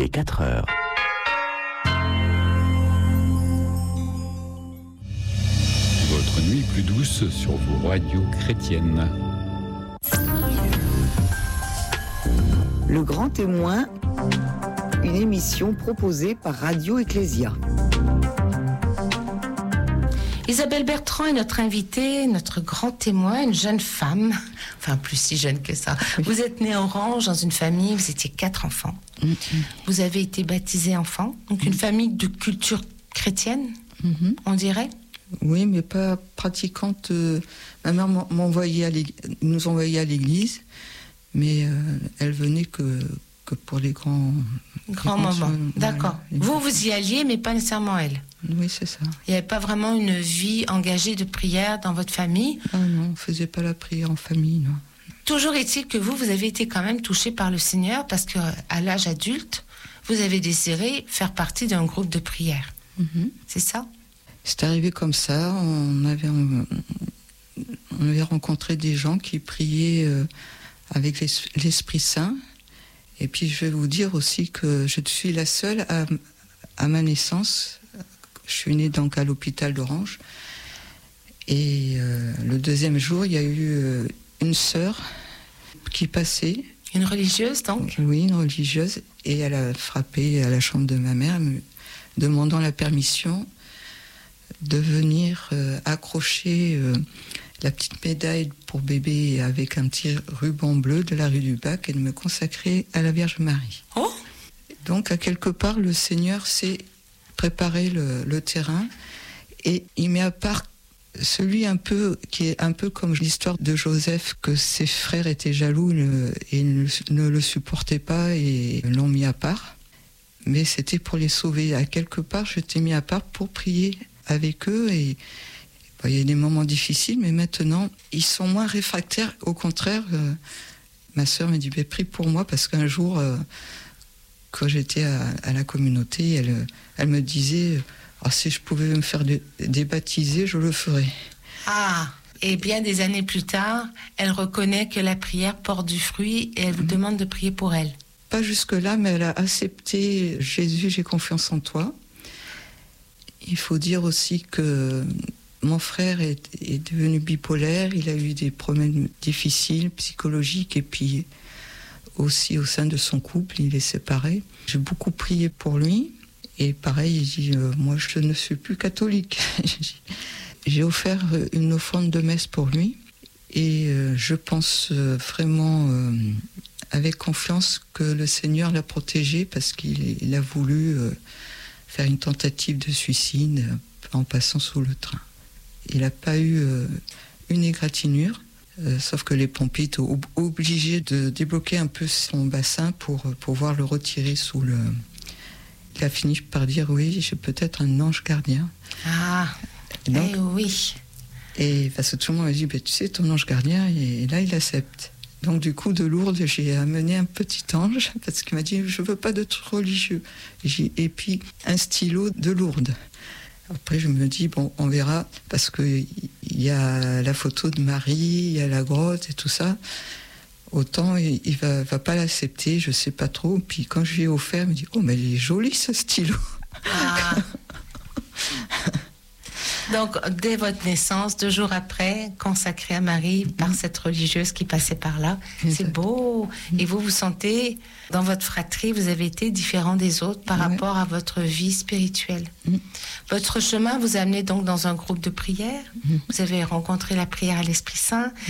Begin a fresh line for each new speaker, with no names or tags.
Il est 4 heures.
Votre nuit plus douce sur vos radios chrétiennes.
Le Grand Témoin, une émission proposée par Radio Ecclésia.
Isabelle Bertrand est notre invitée, notre grand témoin, une jeune femme, enfin plus si jeune que ça. Vous êtes née à Orange dans une famille, vous étiez 4 enfants. Vous avez été baptisée enfant, donc une famille de culture chrétienne, on dirait.
Oui, mais pas pratiquante. Ma mère nous envoyait à l'église, mais elle venait que pour les grands
moments. D'accord.
Voilà.
Vous y alliez, mais pas nécessairement elle.
Oui, c'est ça.
Il n'y avait pas vraiment une vie engagée de prière dans votre famille?
Ah non, on ne faisait pas la prière en famille, non.
Toujours est-il que vous avez été quand même touchée par le Seigneur, parce qu'à l'âge adulte, vous avez désiré faire partie d'un groupe de prière. C'est ça?
C'est arrivé comme ça. On avait rencontré des gens qui priaient avec l'Esprit Saint. Et puis je vais vous dire aussi que je suis la seule à ma naissance. Je suis née donc à l'hôpital d'Orange. Et le deuxième jour, il y a eu une sœur qui passait.
Une religieuse donc?
Oui, une religieuse. Et elle a frappé à la chambre de ma mère, me demandant la permission de venir accrocher la petite médaille pour bébé avec un petit ruban bleu de la rue du Bac et de me consacrer à la Vierge Marie.
Oh!
Donc, à quelque part, le Seigneur s'est préparé le terrain et il met à part celui qui est un peu comme l'histoire de Joseph, que ses frères étaient jaloux et ne le supportaient pas et l'ont mis à part. Mais c'était pour les sauver. À quelque part, je t'ai mis à part pour prier avec eux et il y a des moments difficiles, mais maintenant, ils sont moins réfractaires. Au contraire, ma sœur me dit, prie pour moi, parce qu'un jour, quand j'étais à la communauté, elle me disait, si je pouvais me faire débaptiser, je le ferais.
Ah, et bien des années plus tard, elle reconnaît que la prière porte du fruit et elle vous demande de prier pour elle.
Pas jusque-là, mais elle a accepté, Jésus, j'ai confiance en toi. Il faut dire aussi que mon frère est devenu bipolaire, il a eu des problèmes difficiles, psychologiques, et puis aussi au sein de son couple, il est séparé. J'ai beaucoup prié pour lui, et pareil, il dit, moi je ne suis plus catholique. J'ai offert une offrande de messe pour lui, et je pense vraiment avec confiance que le Seigneur l'a protégé, parce qu'il a voulu faire une tentative de suicide en passant sous le train. Il n'a pas eu une égratignure, sauf que les pompiers étaient obligés de débloquer un peu son bassin pour pouvoir le retirer sous le... Il a fini par dire, oui, j'ai peut-être un ange gardien.
Ah, donc, oui.
Et parce que tout le monde m'a dit, tu sais, ton ange gardien, et là, il accepte. Donc du coup, de Lourdes, j'ai amené un petit ange, parce qu'il m'a dit, je ne veux pas d'être religieux. Et puis, un stylo de Lourdes. Après, je me dis, on verra, parce qu'il y a la photo de Marie, il y a la grotte et tout ça. Autant, il va pas l'accepter, je sais pas trop. Puis quand je lui ai offert, il me dit, mais il est joli ce stylo.
Ah. Donc, dès votre naissance, 2 jours après, consacré à Marie par cette religieuse qui passait par là. C'est beau. Et vous sentez, dans votre fratrie, vous avez été différent des autres par rapport à votre vie spirituelle. Votre chemin vous a amené donc dans un groupe de prière. Vous avez rencontré la prière à l'Esprit Saint.